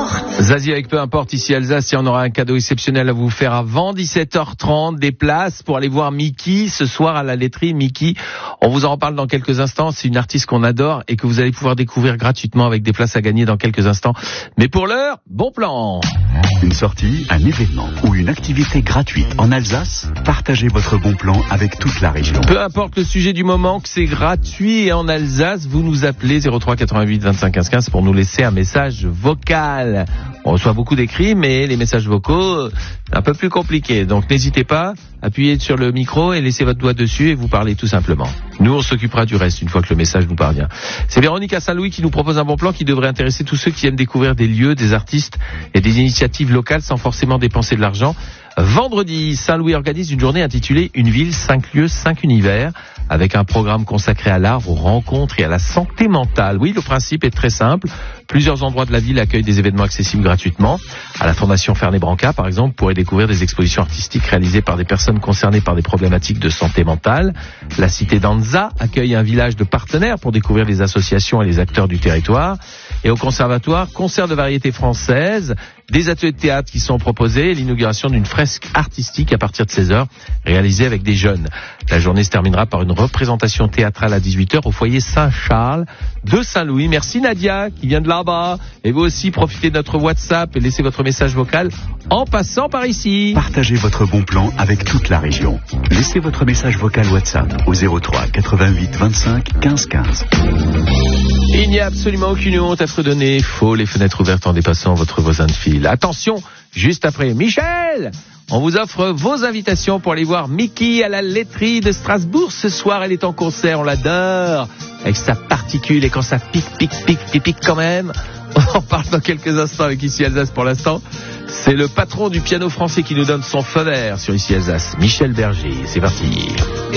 importe. Zazie avec peu importe, ici Alsace, on aura un cadeau exceptionnel à vous faire avant 17h30, des places pour aller voir Mickey ce soir à la laiterie. Mickey, on vous en reparle dans quelques instants, c'est une artiste qu'on adore et que vous allez pouvoir découvrir gratuitement avec des places à gagner dans quelques instants. Mais pour l'heure, bon plan. Une sortie, un événement ou une activité gratuite en Alsace, partagez votre bon plan avec toute la région. Peu importe le sujet du moment, que c'est gratuit et en Alsace, vous nous appelez 03 88 25 15 15 pour nous laisser un message vocal. On reçoit beaucoup d'écrits, mais les messages vocaux, un peu plus compliqués. Donc n'hésitez pas, appuyez sur le micro et laissez votre doigt dessus et vous parlez tout simplement. Nous, on s'occupera du reste une fois que le message nous parvient. C'est Véronique à Saint-Louis qui nous propose un bon plan qui devrait intéresser tous ceux qui aiment découvrir des lieux, des artistes et des initiatives locales sans forcément dépenser de l'argent. Vendredi, Saint-Louis organise une journée intitulée « Une ville, 5 lieux, 5 univers » avec un programme consacré à l'art, aux rencontres et à la santé mentale. Oui, le principe est très simple. Plusieurs endroits de la ville accueillent des événements accessibles gratuitement. À la Fondation Fernet Branca, par exemple, vous pourrez découvrir des expositions artistiques réalisées par des personnes concernées par des problématiques de santé mentale. La cité d'Anza accueille un village de partenaires pour découvrir les associations et les acteurs du territoire. Et au conservatoire, concert de variété française, des ateliers de théâtre qui sont proposés et l'inauguration d'une fresque artistique à partir de 16h, réalisée avec des jeunes. La journée se terminera par une représentation théâtrale à 18h au foyer Saint-Charles de Saint-Louis. Merci Nadia, qui vient de là-bas. Et vous aussi, profitez de notre WhatsApp et laissez votre message vocal en passant par ici. Partagez votre bon plan avec toute la région. Laissez votre message vocal WhatsApp au 03 88 25 15 15. Il n'y a absolument aucune honte à être donnée. Faux les fenêtres ouvertes en dépassant votre voisin de file. Attention, juste après, Michel, on vous offre vos invitations pour aller voir Mickey à la laiterie de Strasbourg. Ce soir, elle est en concert, on l'adore. Avec sa particule et quand ça pique quand même. On en parle dans quelques instants avec Ici Alsace pour l'instant. C'est le patron du piano français qui nous donne son feu vert sur Ici Alsace, Michel Berger. C'est parti.